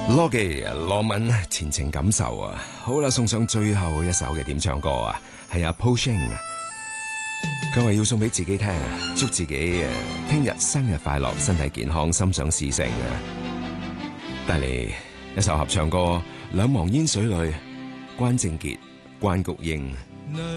羅技羅文前程感受啊，好啦，送上最後一首嘅點唱歌啊，係阿 Poshing，佢話要送俾自己聽，祝自己聽日生日快樂，身體健康，心想事成啊！帶嚟一首合唱歌，兩忘煙水裏，關正傑、關菊英。